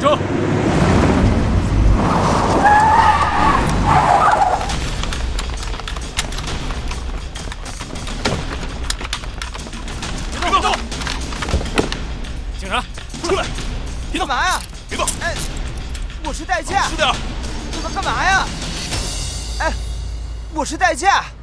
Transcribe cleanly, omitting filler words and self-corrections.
正。别动！警察，出来！别动！ 干嘛呀？ 别动！ 哎，我是代驾。 轻点！ 干嘛呀？哎，我是代驾。